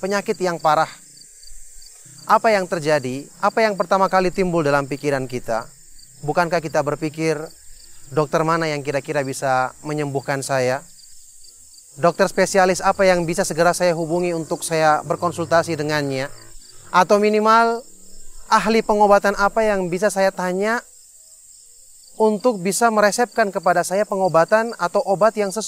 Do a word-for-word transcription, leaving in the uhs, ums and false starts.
penyakit yang parah. Apa yang terjadi? Apa yang pertama kali timbul dalam pikiran kita? Bukankah kita berpikir, dokter mana yang kira-kira bisa menyembuhkan saya? Dokter spesialis apa yang bisa segera saya hubungi untuk saya berkonsultasi dengannya? Atau minimal ahli pengobatan apa yang bisa saya tanya untuk bisa meresepkan kepada saya pengobatan atau obat yang sesuai